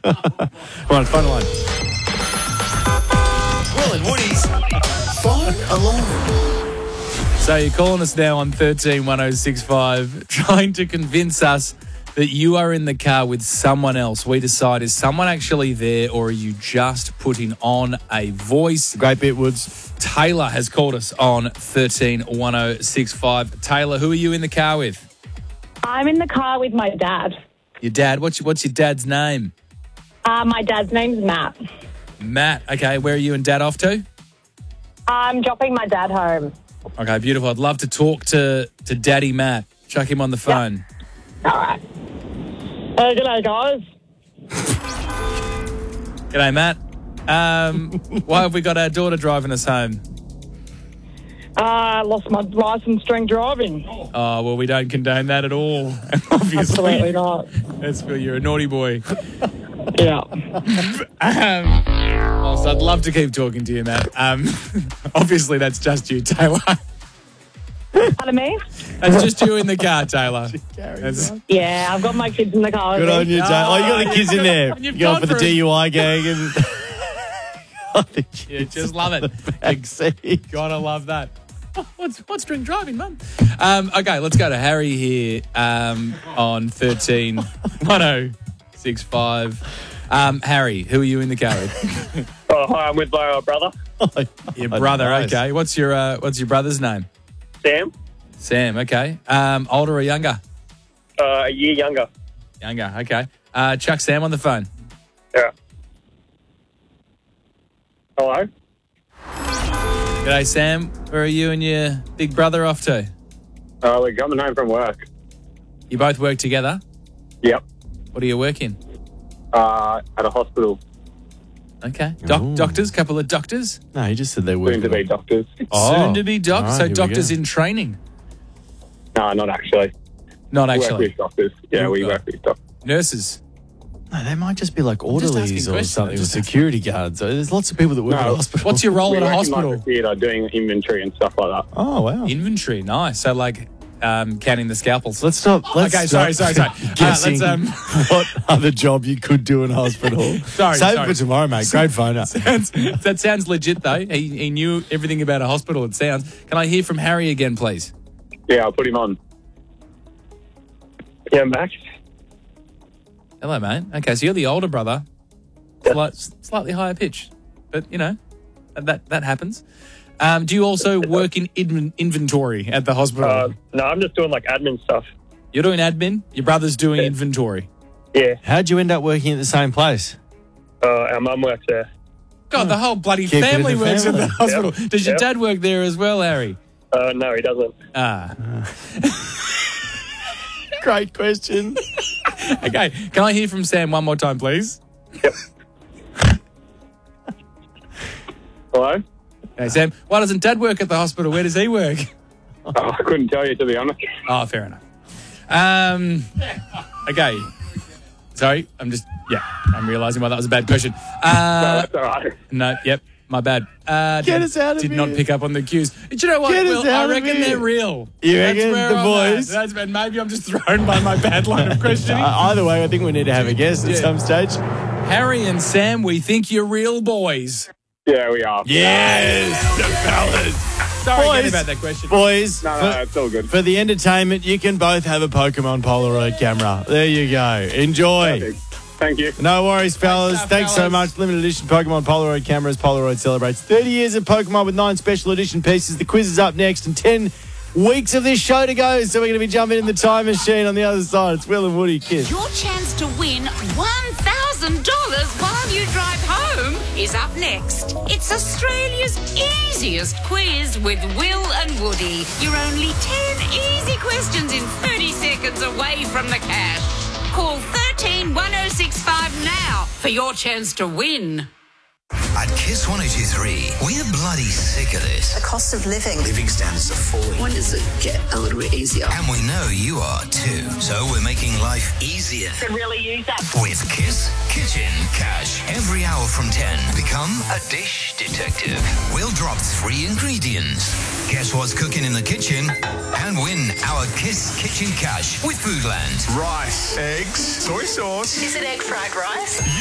Come on, phone line. Will and Woody's Phone Alarm. So you're calling us now on 131065, trying to convince us that you are in the car with someone else. We decide, is someone actually there or are you just putting on a voice? Great bit, Woods. Taylor has called us on 131065. Taylor, who are you in the car with? I'm in the car with my dad. Your dad. What's your dad's name? My dad's name's Matt. Matt. Okay, where are you and Dad off to? I'm dropping my dad home. Okay, beautiful. I'd love to talk to Daddy Matt. Chuck him on the phone. All right. G'day, guys. G'day, Matt. Why have we got our daughter driving us home? Lost my license drink driving. Oh, well, we don't condone that at all. Obviously. Absolutely not. That's where you're a naughty boy. Yeah. Also, I'd love to keep talking to you, Matt. Obviously, that's just you, Taylor. Pardon me? That's just you in the car, Taylor. That's- Yeah, I've got my kids in the car. Good with on me. you, Jay. Oh, you got the kids in there. You've You're going gone for the for it. DUI gang and... you just love it. You gotta love that. Oh, what's drink driving, Mum? Okay, let's go to Harry here on 131065. Harry, who are you in the car with? Oh, hi, I'm with my brother, Your brother. Nice. Okay. What's your brother's name? Sam, Sam. Okay. Older or younger? a year younger. Younger. Okay. Chuck Sam on the phone. Yeah. Hello? G'day, Sam. Where are you and your big brother off to? We're coming home from work. You both work together? Yep. What do you work in? At a hospital. Okay. Ooh. Doctors? Couple of doctors? No, he just said they were. Soon to be doctors. Soon to be doctors. all right, So here we doctors go. in training? No, not actually. Not We work actually. with doctors. Yeah, we work with doctors. Nurses? No, they might just be like just orderlies asking or questions. something, I'm or just security guards. There's lots of people that work No. at a hospital. What's your role We at a work in hospital? like the theatre doing inventory and stuff like that. Oh, wow. Inventory. Nice. So like counting the scalpels. Let's stop. Let's Okay, stop sorry. guessing Let's, what other job you could do in a hospital. Sorry, Save sorry. it for tomorrow, mate. Great phone up. That sounds legit though. He knew everything about a hospital, it sounds. Can I hear from Harry again, please? Yeah, I'll put him on. Yeah, Max. Hello, mate. Okay, so you're the older brother. Slightly higher pitch. But, you know, that happens. Do you also work in inventory at the hospital? No, I'm just doing like admin stuff. You're doing admin? Your brother's doing inventory? Yeah, How'd you end up working at the same place? our mum works there. God, the whole bloody Keep it in family the works at the family. hospital. Does your Yep. dad work there as well, Harry? No, he doesn't. Great question. Okay, can I hear from Sam one more time, please? Hello? Okay, Sam, why doesn't Dad work at the hospital? Where does he work? Oh, I couldn't tell you, to be honest. Oh, fair enough. Okay. Sorry, I'm realising why that was a bad question. No, that's all right. No, yep, my bad. Get us out of Did here. not pick up on the cues. Do you know what, Get us Will? I out of reckon here. they're real. You reckon where the I'm boys? at. And maybe I'm just thrown by my bad line of questioning. Either way, I think we need to have a guess at some stage. Harry and Sam, we think you're real boys. Yeah, we are. Yes, the fellas. Sorry Boys. again about that question. Boys, No, it's all good. for the entertainment, you can both have a Pokemon Polaroid camera. There you go. Enjoy. Perfect. Thank you. No worries, fellas. stuff, Thanks so fellas. much. Limited edition Pokemon Polaroid cameras. Polaroid celebrates 30 years of Pokemon with 9 special edition pieces. The quiz is up next and 10 weeks of this show to go. So we're going to be jumping in the time machine on the other side. It's Will and Woody, kids. Your chance to win $1,000 while you drive home is up next. It's Australia's easiest quiz with Will and Woody. You're only 10 easy questions in 30 seconds away from the cash. Call 131065 now for your chance to win. At Kiss 1023, we're bloody sick of this. The cost of living. Living standards are falling. When does it get a little bit easier? And we know you are too. So we're making life easier. Could really use that. With Kiss Kitchen Cash. Every hour from 10, become a dish detective. We'll drop 3 ingredients. Guess what's cooking in the kitchen? And win our Kiss Kitchen Cash with Foodland. Rice, eggs, soy sauce. Is it egg fried rice?